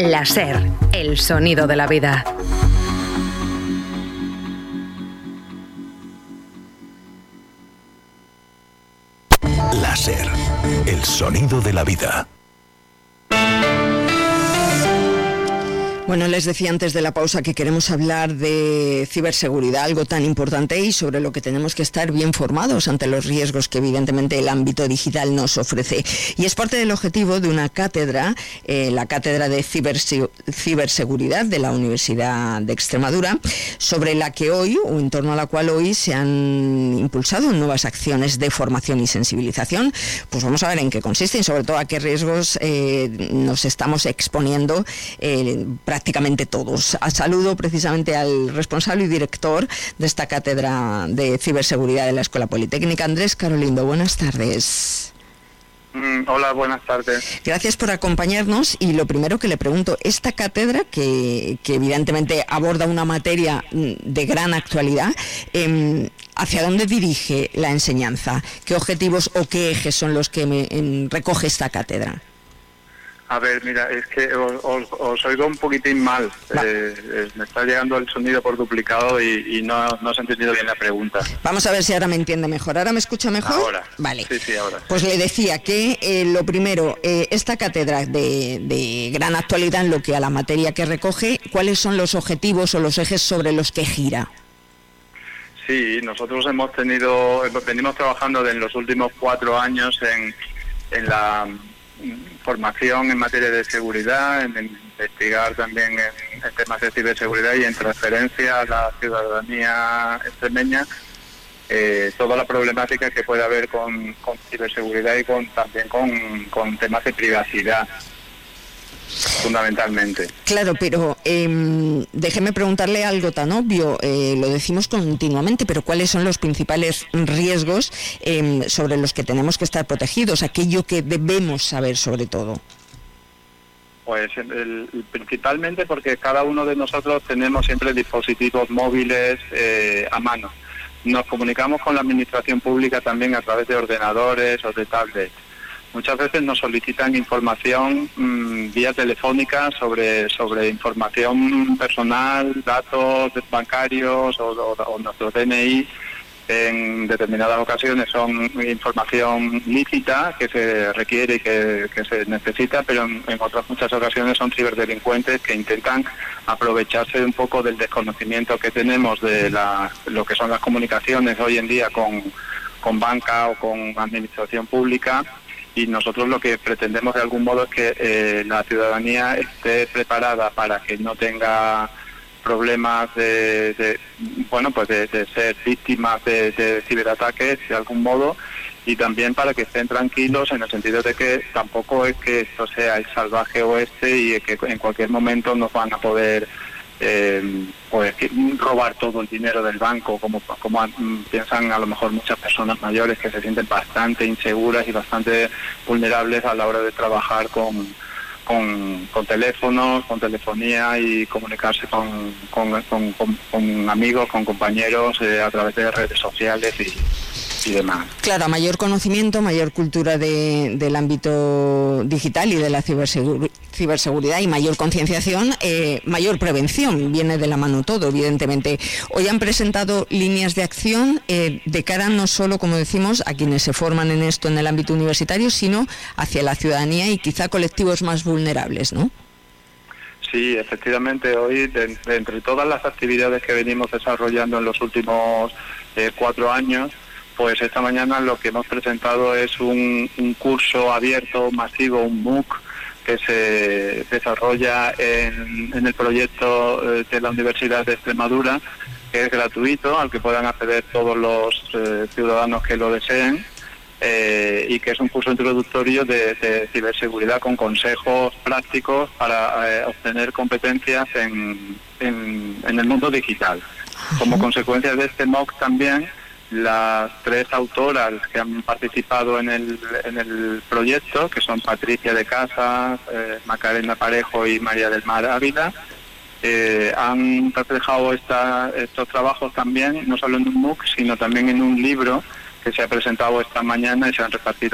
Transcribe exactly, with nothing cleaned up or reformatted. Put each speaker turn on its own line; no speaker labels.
La SER, el sonido de la vida.
La SER, el sonido de la vida.
Bueno, les decía antes de la pausa que queremos hablar de ciberseguridad, algo tan importante y sobre lo que tenemos que estar bien formados ante los riesgos que evidentemente el ámbito digital nos ofrece. Y es parte del objetivo de una cátedra, eh, la Cátedra de Ciberse- Ciberseguridad de la Universidad de Extremadura, sobre la que hoy, o en torno a la cual hoy se han impulsado nuevas acciones de formación y sensibilización. Pues vamos a ver en qué consiste y sobre todo a qué riesgos eh, nos estamos exponiendo eh, prácticamente todos. Saludo precisamente al responsable y director de esta cátedra de ciberseguridad de la Escuela Politécnica, Andrés Carolindo. Buenas tardes.
Mm, hola, buenas tardes.
Gracias por acompañarnos y lo primero que le pregunto, esta cátedra que, que evidentemente aborda una materia de gran actualidad, eh, ¿hacia dónde dirige la enseñanza? ¿Qué objetivos o qué ejes son los que me, en, recoge esta cátedra?
A ver, mira, es que os, os, os oigo un poquitín mal. Eh, eh, me está llegando el sonido por duplicado y, y no, no os he entendido bien la pregunta.
Vamos a ver si ahora me entiende mejor. ¿Ahora me escucha mejor?
Ahora.
Vale.
Sí, sí, ahora.
Pues le decía que eh, lo primero, eh, esta cátedra de, de gran actualidad en lo que a la materia que recoge, ¿cuáles son los objetivos o los ejes sobre los que gira?
Sí, nosotros hemos tenido, venimos trabajando en los últimos cuatro años en, en la formación en materia de seguridad, en investigar también en, en temas de ciberseguridad y en transferencia a la ciudadanía extremeña eh, toda la problemática que puede haber con, con ciberseguridad y con también con, con temas de privacidad, fundamentalmente.
Claro, pero eh, déjeme preguntarle algo tan obvio, eh, lo decimos continuamente, pero ¿cuáles son los principales riesgos eh, sobre los que tenemos que estar protegidos? Aquello que debemos saber sobre todo.
Pues el, el, principalmente porque cada uno de nosotros tenemos siempre dispositivos móviles eh, a mano. Nos comunicamos con la administración pública también a través de ordenadores o de tablets. Muchas veces nos solicitan información mmm, vía telefónica sobre sobre información personal, datos bancarios o, o, o nuestro D N I. En determinadas ocasiones son información lícita que se requiere y que, que se necesita, pero en, en otras muchas ocasiones son ciberdelincuentes que intentan aprovecharse un poco del desconocimiento que tenemos de la, lo que son las comunicaciones hoy en día con, con banca o con administración pública. Y nosotros lo que pretendemos de algún modo es que eh, la ciudadanía esté preparada para que no tenga problemas de, de bueno pues de, de ser víctimas de, de ciberataques de algún modo, y también para que estén tranquilos en el sentido de que tampoco es que esto sea el salvaje oeste y que en cualquier momento nos van a poder eh, pues robar todo el dinero del banco, como, como piensan a lo mejor muchas personas mayores que se sienten bastante inseguras y bastante vulnerables a la hora de trabajar con, con, con teléfonos, con telefonía y comunicarse con, con, con, con, con amigos, con compañeros eh, a través de redes sociales y y demás.
Claro, mayor conocimiento, mayor cultura de, del ámbito digital y de la cibersegur, ciberseguridad y mayor concienciación, eh, mayor prevención, viene de la mano todo, evidentemente. Hoy han presentado líneas de acción eh, de cara no solo, como decimos, a quienes se forman en esto en el ámbito universitario, sino hacia la ciudadanía y quizá colectivos más vulnerables, ¿no?
Sí, efectivamente, hoy, de, de entre todas las actividades que venimos desarrollando en los últimos eh, cuatro años, pues esta mañana lo que hemos presentado es un, un curso abierto, masivo, un MOOC, que se desarrolla en, en el proyecto de la Universidad de Extremadura, que es gratuito, al que puedan acceder todos los eh, ciudadanos que lo deseen, eh, y que es un curso introductorio de, de ciberseguridad con consejos prácticos para eh, obtener competencias en, en, en el mundo digital. Como consecuencia de este MOOC también, las tres autoras que han participado en el, en el proyecto, que son Patricia de Casas, eh, Macarena Parejo y María del Mar Ávila, eh, han reflejado esta, estos trabajos también, no solo en un MOOC, sino también en un libro que se ha presentado esta mañana y se han repartido